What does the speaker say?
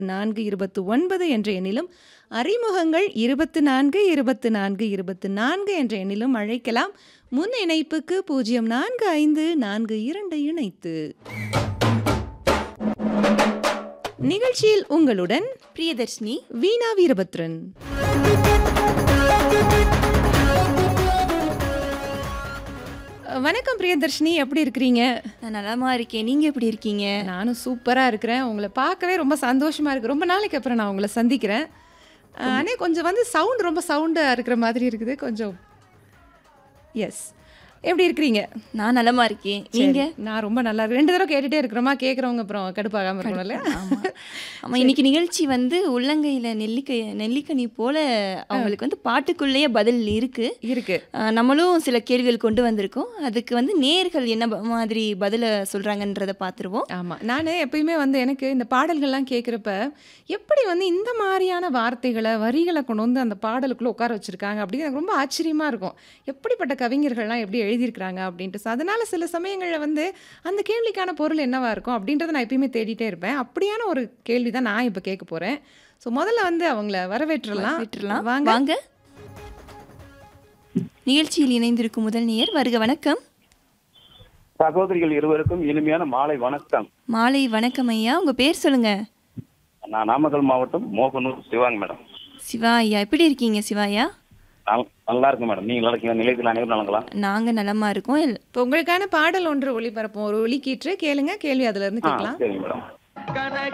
429 என்ற எண்ணிலும், அறிமுகங்கள் 24 24 24 என்ற எண்ணிலும் அழைக்கலாம். முன் இணைப்புக்கு 045442 இணைத்து. நிகழ்ச்சியில் உங்களுடன் பிரியதர்ஷினி, வீணா வீரபத்ரன். வணக்கம் பிரியதர்ஷினி, எப்படி இருக்கிறீங்க? நான் நலமா இருக்கேன். நீங்க எப்படி இருக்கீங்க? நானும் சூப்பரா இருக்கிறேன். உங்களை பார்க்கவே ரொம்ப சந்தோஷமா இருக்கு. ரொம்ப நாளைக்கு அப்புறம் நான் உங்களை சந்திக்கிறேன். ஆனா கொஞ்சம் வந்து சவுண்ட் ரொம்ப சவுண்டா இருக்கிற மாதிரி இருக்குது. கொஞ்சம் எஸ். எப்படி இருக்கிறீங்க? நான் நலமா இருக்கேன். நீங்க? நான் ரொம்ப நல்லா இருக்கேன். 2 தடவை கேட்டுட்டே இருக்கிறோமா, கேட்குறவங்க அப்புறம் கடுப்பாகாம இருக்கணும்ல. ஆமா, இன்னைக்கு நிகழ்ச்சி வந்து உள்ளங்கையில நெல்லிக்கனி போல அவங்களுக்கு வந்து பாட்டுக்குள்ளேயே பதில் இருக்கு. நம்மளும் சில கேள்விகள் கொண்டு வந்திருக்கோம். அதுக்கு வந்து நேர்கள் என்ன மாதிரி பதில சொல்றாங்கன்றத பார்த்துருவோம். ஆமா, நான் எப்பயுமே வந்து எனக்கு இந்த பாடல்கள்லாம் கேட்குறப்ப எப்படி வந்து இந்த மாதிரியான வார்த்தைகளை வரிகளை கொண்டு வந்து அந்த பாடலுக்குள்ள உட்கார வச்சிருக்காங்க அப்படின்னு எனக்கு ரொம்ப ஆச்சரியமா இருக்கும். எப்படிப்பட்ட கவிஞர்கள்லாம் எப்படி எழுதியிருக்கிறாங்க அப்படின்ட்டு. அதனால சில சமயங்களில் வந்து அந்த கேள்விக்கான பொருள் என்னவா இருக்கும் அப்படின்றத நான் எப்பயுமே தேடிட்டே இருப்பேன். அப்படியான ஒரு கேள்வி தான் நான் இப்போ கேட்க போறேன். ஸோ முதல்ல வந்து அவங்கள வரவேற்றலாம். வாங்க. நிகழ்ச்சியில் இணைந்திருக்கும் முதல் நேயர், வருக. வணக்கம். சகோதரிகள் இருவருக்கும் இனிமையான மாலை வணக்கம். மாலை வணக்கம் ஐயா. உங்க பேர் சொல்லுங்க. நான் நாமக்கல் மாவட்டம் மோகனூர் சிவாங்க மேடம். சிவா ஐயா, எப்படி இருக்கீங்க சிவா ஐயா? நல்லா இருக்கு மேடம். நீங்க நல்லா இருக்கீங்க? நிலையத்தில் அனைவரும் நலங்களா? நாங்க நலமா இருக்கோம். இப்போ உங்களுக்கான பாடல் ஒன்று ஒளிபரப்போம். ஒரு ஒலிக்கீற்று கேளுங்க. கேள்வி அதுல இருந்து கேட்கலாம். சரிங்க மேடம்.